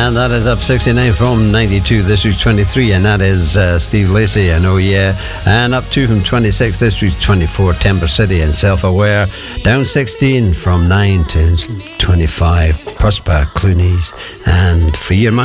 And that is up 69 from 92 this week 23, and that is Steve Lacey and Oh Yeah. And up 2 from 26 this week 24, Timber City and Self-Aware. Down 16 from 9 to 25, Prosper Clooney's and Free Your Mind.